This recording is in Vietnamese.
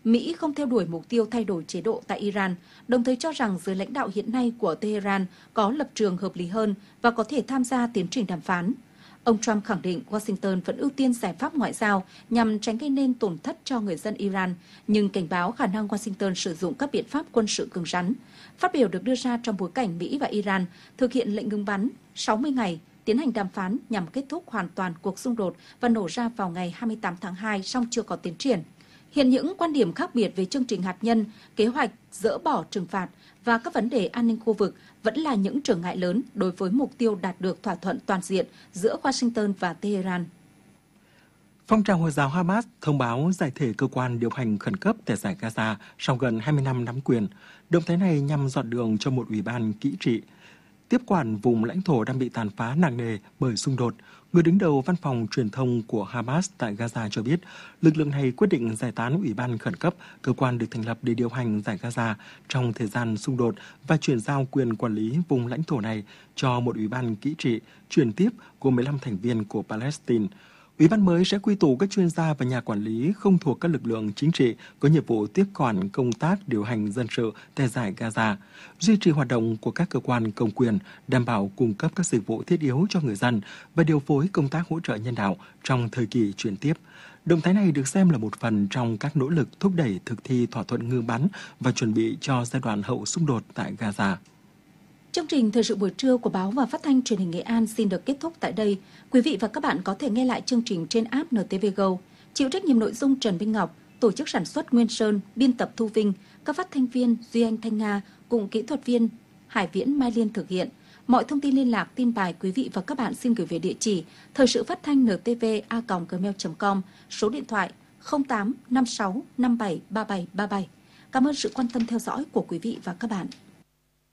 Mỹ không theo đuổi mục tiêu thay đổi chế độ tại Iran, đồng thời cho rằng giới lãnh đạo hiện nay của Tehran có lập trường hợp lý hơn và có thể tham gia tiến trình đàm phán. Ông Trump khẳng định Washington vẫn ưu tiên giải pháp ngoại giao nhằm tránh gây nên tổn thất cho người dân Iran, nhưng cảnh báo khả năng Washington sử dụng các biện pháp quân sự cứng rắn. Phát biểu được đưa ra trong bối cảnh Mỹ và Iran thực hiện lệnh ngừng bắn 60 ngày, tiến hành đàm phán nhằm kết thúc hoàn toàn cuộc xung đột và nổ ra vào ngày 28 tháng 2 song chưa có tiến triển. Hiện những quan điểm khác biệt về chương trình hạt nhân, kế hoạch dỡ bỏ trừng phạt và các vấn đề an ninh khu vực vẫn là những trở ngại lớn đối với mục tiêu đạt được thỏa thuận toàn diện giữa Washington và Tehran. Phong trào Hồi giáo Hamas thông báo giải thể cơ quan điều hành khẩn cấp tại giải Gaza sau gần 20 năm nắm quyền. Động thái này nhằm dọn đường cho một ủy ban kỹ trị tiếp quản vùng lãnh thổ đang bị tàn phá nặng nề bởi xung đột. Người đứng đầu văn phòng truyền thông của Hamas tại Gaza cho biết, lực lượng này quyết định giải tán ủy ban khẩn cấp, cơ quan được thành lập để điều hành giải Gaza trong thời gian xung đột, và chuyển giao quyền quản lý vùng lãnh thổ này cho một ủy ban kỹ trị chuyển tiếp gồm 15 thành viên của Palestine. Ủy ban mới sẽ quy tụ các chuyên gia và nhà quản lý không thuộc các lực lượng chính trị có nhiệm vụ tiếp quản công tác điều hành dân sự tại giải Gaza, duy trì hoạt động của các cơ quan công quyền, đảm bảo cung cấp các dịch vụ thiết yếu cho người dân và điều phối công tác hỗ trợ nhân đạo trong thời kỳ chuyển tiếp. Động thái này được xem là một phần trong các nỗ lực thúc đẩy thực thi thỏa thuận ngừng bắn và chuẩn bị cho giai đoạn hậu xung đột tại Gaza. Chương trình Thời sự buổi trưa của Báo và Phát thanh Truyền hình Nghệ An xin được kết thúc tại đây. Quý vị và các bạn có thể nghe lại chương trình trên app NTV Go. Chịu trách nhiệm nội dung Trần Minh Ngọc, tổ chức sản xuất Nguyên Sơn, biên tập Thu Vinh, các phát thanh viên Duy Anh Thanh Nga cùng kỹ thuật viên Hải Viễn Mai Liên thực hiện. Mọi thông tin liên lạc, tin bài quý vị và các bạn xin gửi về địa chỉ thời sự phát thanh ntv@gmail.com, số điện thoại 08 56 57 37 37. Cảm ơn sự quan tâm theo dõi của quý vị và các bạn.